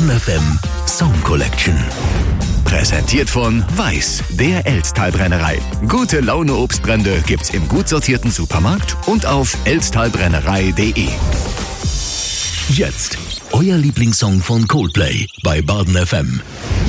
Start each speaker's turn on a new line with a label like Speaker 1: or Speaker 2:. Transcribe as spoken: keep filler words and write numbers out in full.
Speaker 1: Baden F M Song Collection. Präsentiert von Weiß, der Elsttalbrennerei. Gute Laune Obstbrände gibt's im gut sortierten Supermarkt und auf elsttalbrennerei punkt de. Jetzt euer Lieblingssong von Coldplay bei Baden F M.